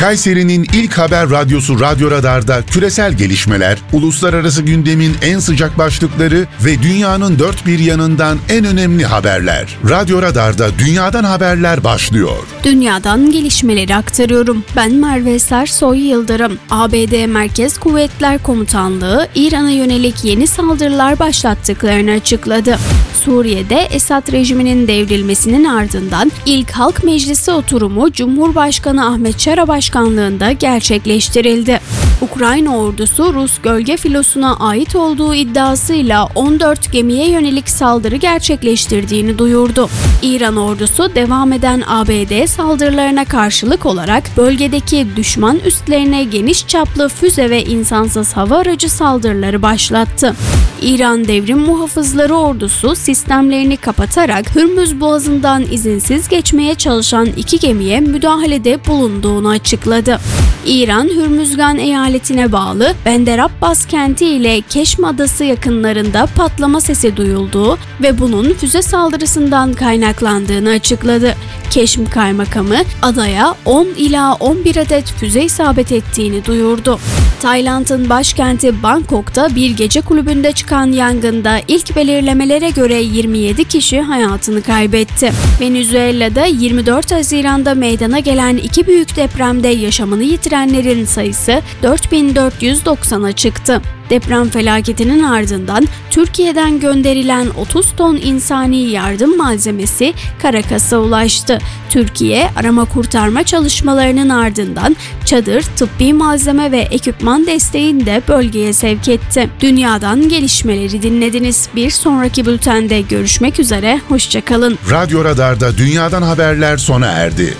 Kayseri'nin ilk haber radyosu Radyo Radar'da küresel gelişmeler, uluslararası gündemin en sıcak başlıkları ve dünyanın dört bir yanından en önemli haberler. Radyo Radar'da dünyadan haberler başlıyor. Dünyadan gelişmeleri aktarıyorum. Ben Merve Sersoy Yıldırım. ABD Merkez Kuvvetler Komutanlığı, İran'a yönelik yeni saldırılar başlattıklarını açıkladı. Suriye'de Esad rejiminin devrilmesinin ardından ilk Halk Meclisi oturumu Cumhurbaşkanı Ahmet Şara başkanlığında gerçekleştirildi. Ukrayna ordusu Rus gölge filosuna ait olduğu iddiasıyla 14 gemiye yönelik saldırı gerçekleştirdiğini duyurdu. İran ordusu devam eden ABD saldırılarına karşılık olarak bölgedeki düşman üslerine geniş çaplı füze ve insansız hava aracı saldırıları başlattı. İran Devrim Muhafızları ordusu sistemlerini kapatarak Hürmüz Boğazı'ndan izinsiz geçmeye çalışan 2 gemiye müdahalede bulunduğunu açıkladı. İran, Hürmüzgan eyaletine bağlı Bender Abbas kenti ile Keşm Adası yakınlarında patlama sesi duyulduğu ve bunun füze saldırısından kaynaklandığını açıkladı. Keşm Kaymakamı adaya 10 ila 11 adet füze isabet ettiğini duyurdu. Tayland'ın başkenti Bangkok'ta bir gece kulübünde çıkan yangında ilk belirlemelere göre 27 kişi hayatını kaybetti. Venezuela'da 24 Haziran'da meydana gelen 2 büyük depremde yaşamını yitirenlerin sayısı 4490'a çıktı. Deprem felaketinin ardından Türkiye'den gönderilen 30 ton insani yardım malzemesi Caracas'a ulaştı. Türkiye, arama kurtarma çalışmalarının ardından çadır, tıbbi malzeme ve ekipman desteğini de bölgeye sevk etti. Dünyadan gelişmeleri dinlediniz. Bir sonraki bültende görüşmek üzere, hoşça kalın. Radyo Radar'da dünyadan haberler sona erdi.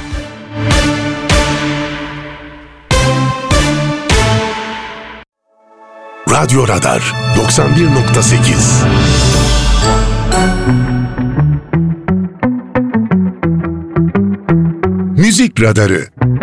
Radyo Radar 91.8 Müzik Radarı